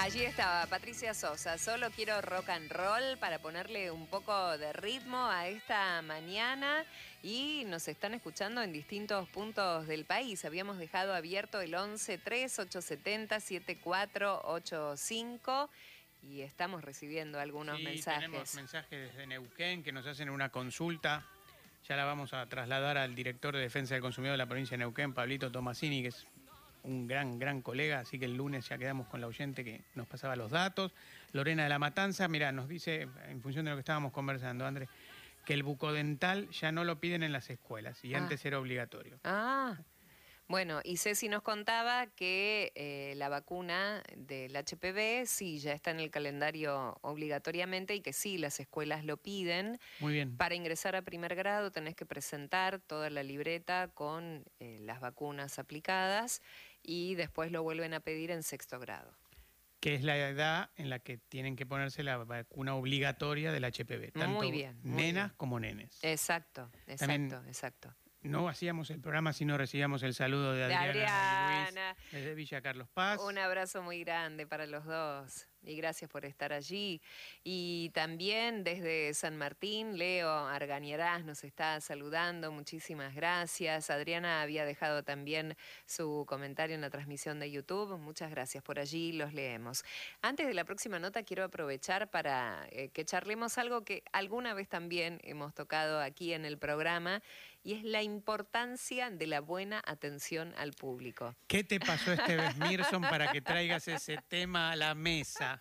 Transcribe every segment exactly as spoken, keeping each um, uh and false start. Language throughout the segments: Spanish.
Allí estaba Patricia Sosa, solo quiero rock and roll para ponerle un poco de ritmo a esta mañana y nos están escuchando en distintos puntos del país. Habíamos dejado abierto el once tres ocho siete cero siete cuatro ocho cinco y estamos recibiendo algunos sí, mensajes. Tenemos mensajes desde Neuquén que nos hacen una consulta. Ya la vamos a trasladar al director de Defensa del Consumidor de la provincia de Neuquén, Pablito Tomasini, que es un gran, gran colega, así que el lunes ya quedamos con la oyente que nos pasaba los datos. Lorena de la Matanza, mira, nos dice, en función de lo que estábamos conversando, Andrés, que el bucodental ya no lo piden en las escuelas y Ah. antes era obligatorio. Ah, bueno, y Ceci nos contaba que eh, la vacuna del H P V sí ya está en el calendario obligatoriamente y que sí, las escuelas lo piden. Muy bien. Para ingresar a primer grado tenés que presentar toda la libreta con eh, las vacunas aplicadas y después lo vuelven a pedir en sexto grado. Que es la edad en la que tienen que ponerse la vacuna obligatoria del H P V. Tanto Muy bien, muy nenas bien. como nenes. Exacto, exacto, También, exacto. No hacíamos el programa si no recibíamos el saludo de De Adriana, Adriana. y Luis desde Villa Carlos Paz. Un abrazo muy grande para los dos y gracias por estar allí. Y también desde San Martín, Leo Argañarás nos está saludando, muchísimas gracias. Adriana había dejado también su comentario en la transmisión de YouTube, muchas gracias por allí, los leemos. Antes de la próxima nota quiero aprovechar para eh, que charlemos algo que alguna vez también hemos tocado aquí en el programa y es la importancia de la buena atención al público. ¿Qué te pasó este vez, Mirson, para que traigas ese tema a la mesa?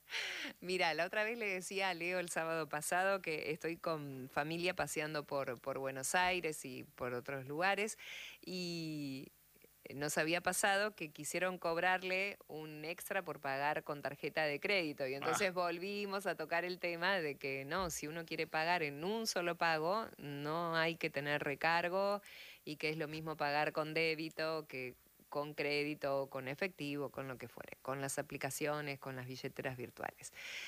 Mira, la otra vez le decía a Leo el sábado pasado que estoy con familia paseando por, por Buenos Aires y por otros lugares y nos había pasado que quisieron cobrarle un extra por pagar con tarjeta de crédito y entonces ah. volvimos a tocar el tema de que no, si uno quiere pagar en un solo pago, no hay que tener recargo y que es lo mismo pagar con débito que con crédito, con efectivo, con lo que fuere, con las aplicaciones, con las billeteras virtuales.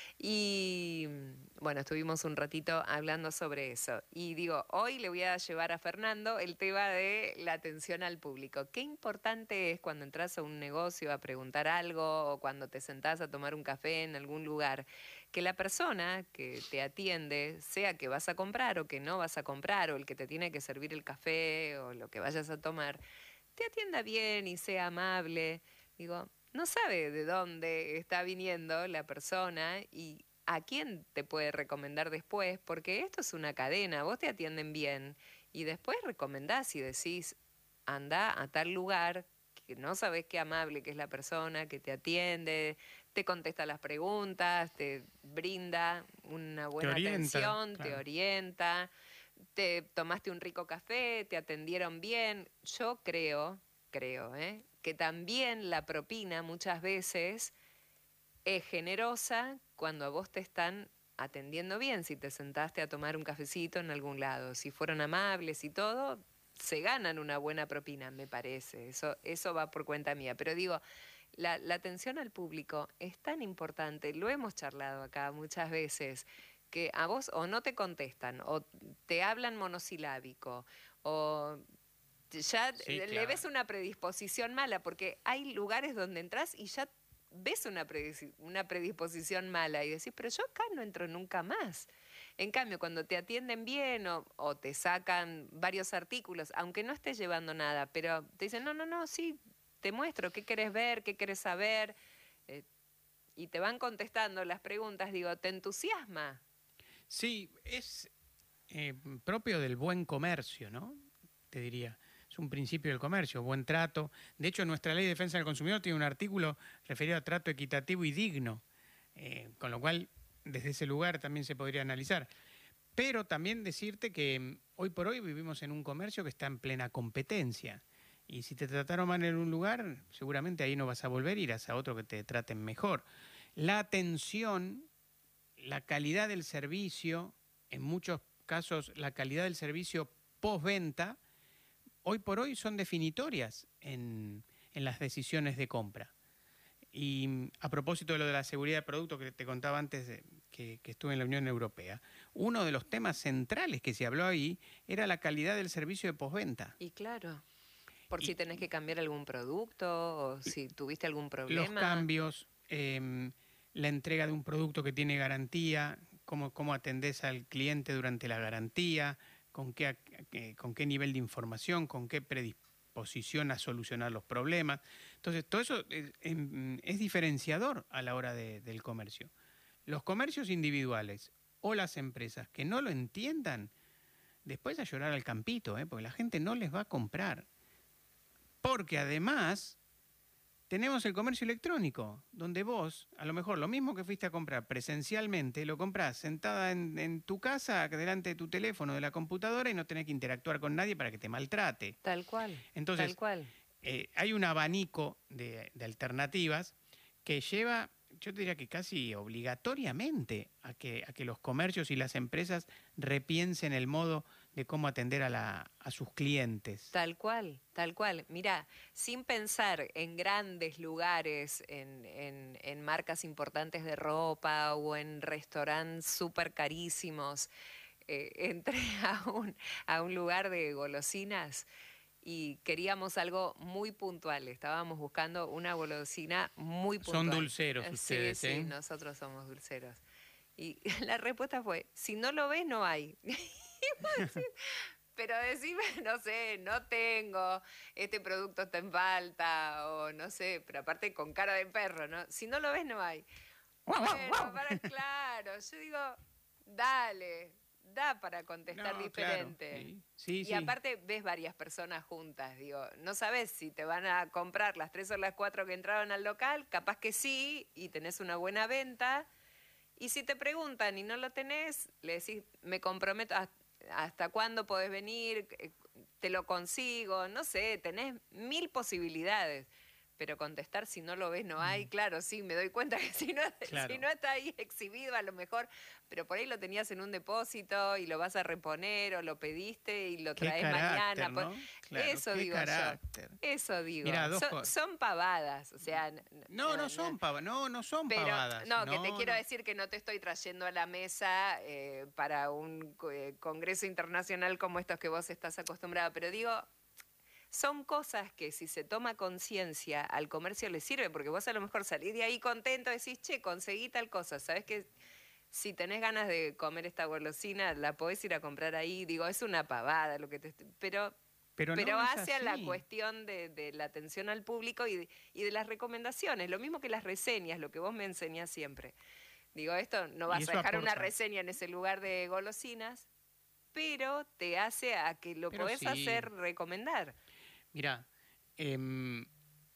Y bueno, estuvimos un ratito hablando sobre eso. Y digo, hoy le voy a llevar a Fernando el tema de la atención al público. Qué importante es cuando entras a un negocio a preguntar algo o cuando te sentás a tomar un café en algún lugar, que la persona que te atiende, sea que vas a comprar o que no vas a comprar, o el que te tiene que servir el café o lo que vayas a tomar, te atienda bien y sea amable. Digo, no sabe de dónde está viniendo la persona y a quién te puede recomendar después, porque esto es una cadena, vos te atienden bien y después recomendás y decís, anda a tal lugar, que no sabés qué amable que es la persona, que te atiende, te contesta las preguntas, te brinda una buena te orienta, atención, claro. te orienta. Te tomaste un rico café, te atendieron bien. Yo creo, creo, ¿eh? que también la propina muchas veces es generosa cuando a vos te están atendiendo bien. Si te sentaste a tomar un cafecito en algún lado, si fueron amables y todo, se ganan una buena propina, me parece. Eso, eso va por cuenta mía. Pero digo, la, la atención al público es tan importante, lo hemos charlado acá muchas veces, que a vos o no te contestan, o te hablan monosilábico, o ya sí, le claro. ves una predisposición mala, porque hay lugares donde entras y ya ves una, predis- una predisposición mala y decís, pero yo acá no entro nunca más. En cambio, cuando te atienden bien o, o te sacan varios artículos, aunque no estés llevando nada, pero te dicen, no, no, no, sí, te muestro, ¿qué querés ver? ¿Qué querés saber? Eh, y te van contestando las preguntas, digo, ¿te entusiasma? Sí, es eh, propio del buen comercio, ¿no? Te diría. Es un principio del comercio, buen trato. De hecho, nuestra Ley de Defensa del Consumidor tiene un artículo referido a trato equitativo y digno, eh, con lo cual, desde ese lugar también se podría analizar. Pero también decirte que hoy por hoy vivimos en un comercio que está en plena competencia. Y si te trataron mal en un lugar, seguramente ahí no vas a volver, irás a otro que te traten mejor. La atención, la calidad del servicio, en muchos casos la calidad del servicio postventa, hoy por hoy son definitorias en, en las decisiones de compra. Y a propósito de lo de la seguridad de producto que te contaba antes de, que, que estuve en la Unión Europea, uno de los temas centrales que se habló ahí era la calidad del servicio de postventa. Y claro, por y, si tenés que cambiar algún producto o si tuviste algún problema. Los cambios, eh, la entrega de un producto que tiene garantía, cómo, cómo atendés al cliente durante la garantía, con qué, con qué nivel de información, con qué predisposición a solucionar los problemas. Entonces, todo eso es, es diferenciador a la hora de, del comercio. Los comercios individuales o las empresas que no lo entiendan, después a llorar al campito, ¿eh? Porque la gente no les va a comprar. Porque además tenemos el comercio electrónico, donde vos, a lo mejor lo mismo que fuiste a comprar presencialmente, lo comprás sentada en, en tu casa, delante de tu teléfono, de la computadora, y no tenés que interactuar con nadie para que te maltrate. Tal cual. Entonces, tal cual. Eh, hay un abanico de, de alternativas que lleva, yo te diría que casi obligatoriamente, a que, a que los comercios y las empresas repiensen el modo de cómo atender a, la, a sus clientes. Tal cual, tal cual. Mira, sin pensar en grandes lugares, en, en, en marcas importantes de ropa o en restaurantes súper carísimos, eh, entré a un, a un lugar de golosinas y queríamos algo muy puntual. Estábamos buscando una golosina muy puntual. Son dulceros ustedes, sí, ¿eh? Sí, nosotros somos dulceros. Y la respuesta fue, si no lo ves, no hay. Pero decime, no sé, no tengo, este producto está en falta, o no sé, pero aparte con cara de perro, ¿no? Si no lo ves, no hay. Bueno, para, claro, yo digo, dale, da para contestar No, diferente. Claro, sí. Sí, y sí. aparte ves varias personas juntas, digo, no sabes si te van a comprar las tres o las cuatro que entraron al local, capaz que sí, y tenés una buena venta. Y si te preguntan y no lo tenés, le decís, me comprometo, ¿hasta cuándo podés venir? Te lo consigo, no sé, tenés mil posibilidades. Pero contestar si no lo ves no hay, claro, sí, me doy cuenta que si no, claro. si no está ahí exhibido a lo mejor, pero por ahí lo tenías en un depósito y lo vas a reponer o lo pediste y lo traes mañana. ¿No? Claro, eso digo carácter. yo. Eso digo. Mirá, son, son pavadas, o sea. No, no son pavadas, no, no son pero, pavadas. No, no, que te no. quiero decir que no te estoy trayendo a la mesa eh, para un eh, congreso internacional como estos que vos estás acostumbrada, pero digo, son cosas que si se toma conciencia al comercio le sirve, porque vos a lo mejor salís de ahí contento, decís, che, conseguí tal cosa, ¿sabés que si tenés ganas de comer esta golosina, la podés ir a comprar ahí? Digo, es una pavada lo que te estoy... Pero, pero, pero no hace a la cuestión de, de la atención al público y de, y de las recomendaciones, lo mismo que las reseñas, lo que vos me enseñás siempre. Digo, esto no vas a dejar aporta. una reseña en ese lugar de golosinas, pero te hace a que lo pero podés sí. hacer recomendar. Mira, eh,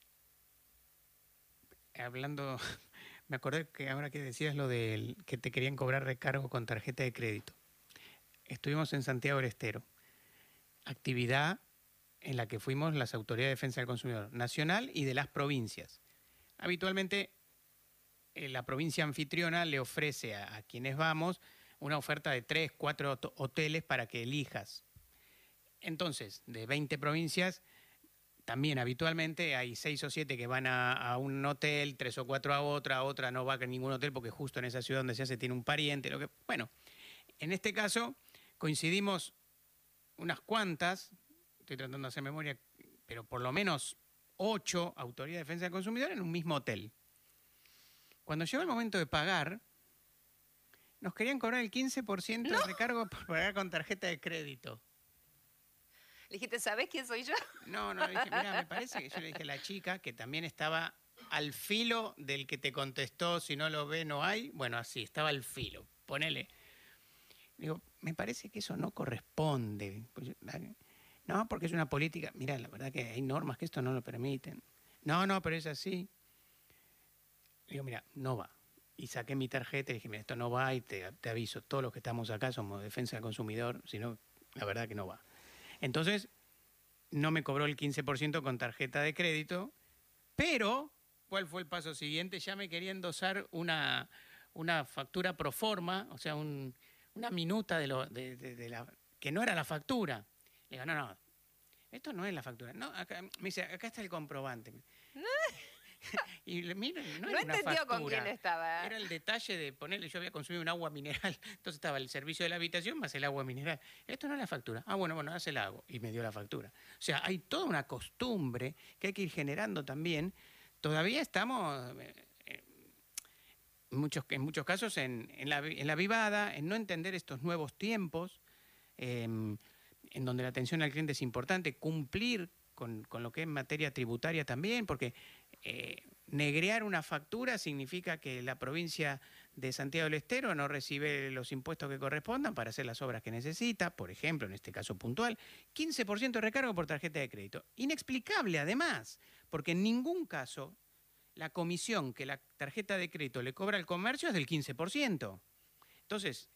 hablando, me acordé que ahora que decías lo de que te querían cobrar recargo con tarjeta de crédito. Estuvimos en Santiago del Estero, actividad en la que fuimos las autoridades de defensa del consumidor nacional y de las provincias. Habitualmente eh, la provincia anfitriona le ofrece a, a quienes vamos una oferta de tres, cuatro hoteles para que elijas. Entonces, de veinte provincias... También habitualmente hay seis o siete que van a, a un hotel, tres o cuatro a otra, otra no va a ningún hotel porque justo en esa ciudad donde se hace tiene un pariente. Lo que, bueno, en este caso coincidimos unas cuantas, estoy tratando de hacer memoria, pero por lo menos ocho autoridades de defensa del consumidor en un mismo hotel. Cuando llegó el momento de pagar, nos querían cobrar el quince por ciento ¿No? de recargo por pagar con tarjeta de crédito. Le dijiste, ¿sabés quién soy yo? No, no, le dije, mira, me parece que yo le dije a la chica, que también estaba al filo del que te contestó, si no lo ve, no hay. Bueno, así, estaba al filo, ponele. Digo, me parece que eso no corresponde. No, porque es una política. Mira, la verdad que hay normas que esto no lo permiten. No, no, pero es así. Digo, mira, no va. Y saqué mi tarjeta y dije, mira, esto no va y te, te aviso. Todos los que estamos acá somos defensa del consumidor, sino la verdad que no va. Entonces, no me cobró el quince por ciento con tarjeta de crédito, pero, ¿cuál fue el paso siguiente? Ya me quería endosar una, una factura pro forma, o sea, un, una minuta de, lo, de, de, de la que no era la factura. Le digo, no, no, esto no es la factura. No, acá, me dice, acá está el comprobante. Y mira, no, no era una entendió factura, con quién estaba. Era el detalle de ponerle, yo había consumido un agua mineral, entonces estaba el servicio de la habitación más el agua mineral. Esto no es la factura. Ah, bueno, bueno, hace el agua. Y me dio la factura. O sea, hay toda una costumbre que hay que ir generando también. Todavía estamos, eh, muchos, en muchos casos en, en, la, en la vivada, en no entender estos nuevos tiempos, eh, en donde la atención al cliente es importante, cumplir con, con lo que es materia tributaria también, porque eh, negrear una factura significa que la provincia de Santiago del Estero no recibe los impuestos que correspondan para hacer las obras que necesita, por ejemplo, en este caso puntual, quince por ciento de recargo por tarjeta de crédito. Inexplicable además, porque en ningún caso la comisión que la tarjeta de crédito le cobra al comercio es del quince por ciento. Entonces,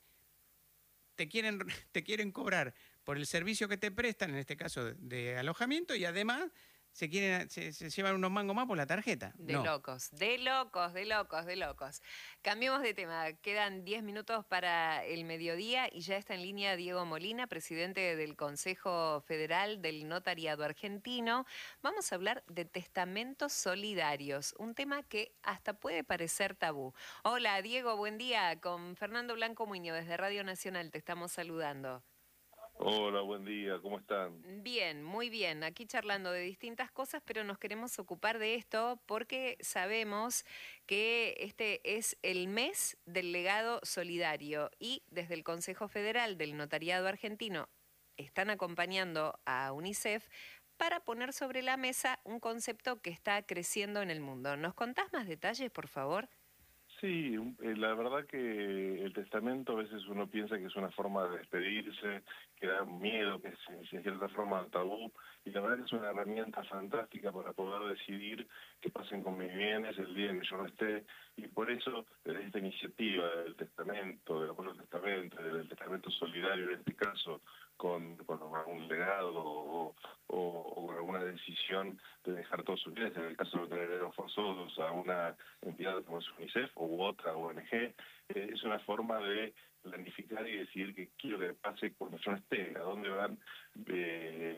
te quieren, te quieren cobrar por el servicio que te prestan, en este caso de, de alojamiento, y además se quieren se, se llevan unos mangos más por la tarjeta. De No. locos, de locos, de locos, de locos. Cambiemos de tema. Quedan diez minutos para el mediodía y ya está en línea Diego Molina, presidente del Consejo Federal del Notariado Argentino. Vamos a hablar de testamentos solidarios, un tema que hasta puede parecer tabú. Hola, Diego, buen día. Con Fernando Blanco Muñoz desde Radio Nacional te estamos saludando. Hola, buen día, ¿cómo están? Bien, muy bien. Aquí charlando de distintas cosas, pero nos queremos ocupar de esto porque sabemos que este es el mes del legado solidario y desde el Consejo Federal del Notariado Argentino están acompañando a UNICEF para poner sobre la mesa un concepto que está creciendo en el mundo. ¿Nos contás más detalles, por favor? Sí, eh, la verdad que el testamento a veces uno piensa que es una forma de despedirse, que da miedo, que es en cierta forma tabú, y la verdad que es una herramienta fantástica para poder decidir qué pasen con mis bienes el día en que yo no esté, y por eso desde esta iniciativa del testamento, del acuerdo del testamento, del testamento solidario en este caso, con, con algún legado o, o, o con alguna decisión de dejar todos sus bienes, en el caso de tener herederos forzosos a una entidad como es UNICEF u otra O N G, eh, es una forma de planificar y decidir qué quiero que pase cuando yo no esté, a dónde van eh,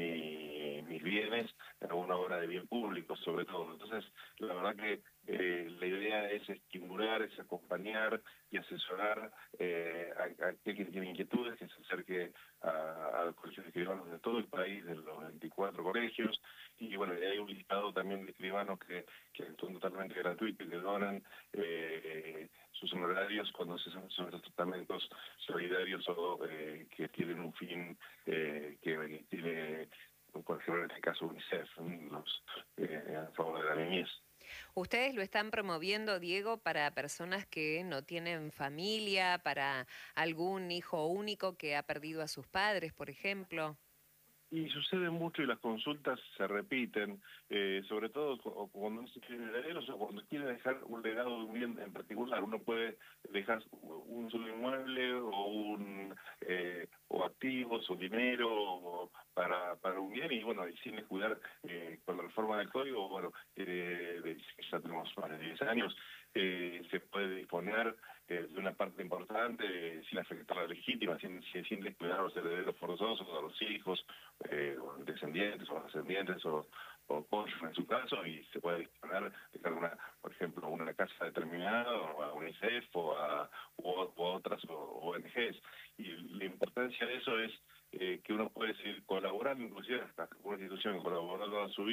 mi, mis bienes en una obra de bien público sobre todo. Entonces, la verdad que eh, la idea es estimular, es acompañar y asesorar eh, a, a aquel que tiene inquietudes, que se acerque a, a colegios de escribanos de todo el país, de los veinticuatro colegios, y bueno, hay un listado también de escribanos que, que son totalmente gratuitos y que donan eh, sus honorarios cuando se hacen estos tratamientos solidarios o eh, que tienen un fin eh, que, que tiene, por ejemplo, en este caso UNICEF, los, eh, a favor de la niñez. Ustedes lo están promoviendo, Diego, para personas que no tienen familia, para algún hijo único que ha perdido a sus padres, por ejemplo. Y sucede mucho y las consultas se repiten, eh, sobre todo cuando no se quieren herederos o cuando quieren dejar un legado de un bien en particular. Uno puede dejar un solo inmueble o un eh, o activos o dinero o para, para un bien y bueno, y sin descuidar eh, con la reforma del código, bueno, eh, de, ya tenemos más de diez años, eh, se puede disponer eh, de una parte importante eh, sin afectar a la legítima, sin, sin, sin descuidar a los herederos forzosos, a los hijos, eh, o descendientes o ascendientes o, o cónyuges en su caso, y se puede disponer, dejar una, por ejemplo, una casa determinada o a UNICEF o a, o, o a otras O N Ges. Y la importancia de eso es eh, que uno puede seguir colaborando, inclusive hasta una institución colaborando a su vida